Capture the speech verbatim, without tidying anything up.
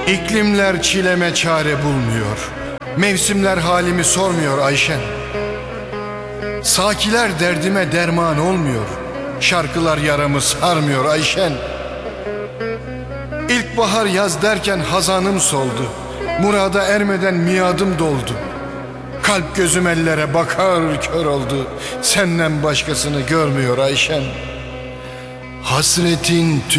İklimler çileme çare bulmuyor. Mevsimler halimi sormuyor Ayşen. Sakiler derdime derman olmuyor. Şarkılar yaramı sarmıyor Ayşen. İlkbahar yaz derken hazanım soldu. Murada ermeden miadım doldu. Kalp gözüm ellere bakar kör oldu. Senden başkasını görmüyor Ayşen. Hasretin